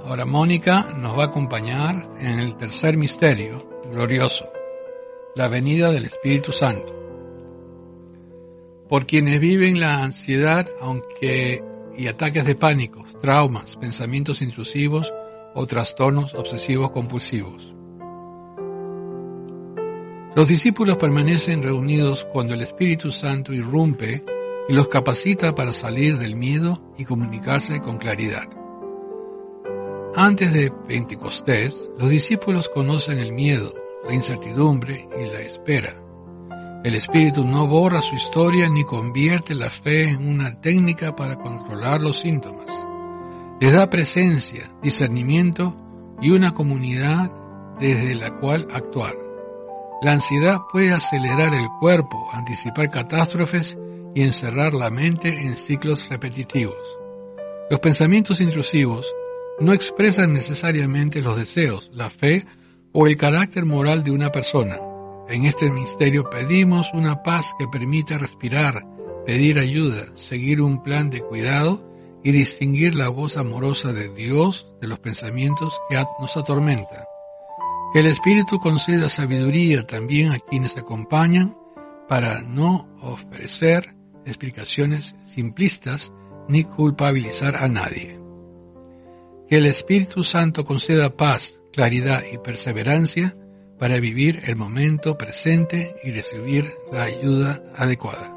Ahora Mónica nos va a acompañar en el tercer misterio glorioso, la venida del Espíritu Santo. Por quienes viven la ansiedad y ataques de pánico, traumas, pensamientos intrusivos o trastornos obsesivos compulsivos. Los discípulos permanecen reunidos cuando el Espíritu Santo irrumpe y los capacita para salir del miedo y comunicarse con claridad. Antes de Pentecostés, los discípulos conocen el miedo, la incertidumbre y la espera. El Espíritu no borra su historia ni convierte la fe en una técnica para controlar los síntomas. Les da presencia, discernimiento y una comunidad desde la cual actuar. La ansiedad puede acelerar el cuerpo, anticipar catástrofes y encerrar la mente en ciclos repetitivos. Los pensamientos intrusivos no expresan necesariamente los deseos, la fe o el carácter moral de una persona. En este misterio pedimos una paz que permita respirar, pedir ayuda, seguir un plan de cuidado y distinguir la voz amorosa de Dios de los pensamientos que nos atormentan. Que el Espíritu conceda sabiduría también a quienes acompañan para no ofrecer explicaciones simplistas ni culpabilizar a nadie. Que el Espíritu Santo conceda paz, claridad y perseverancia para vivir el momento presente y recibir la ayuda adecuada.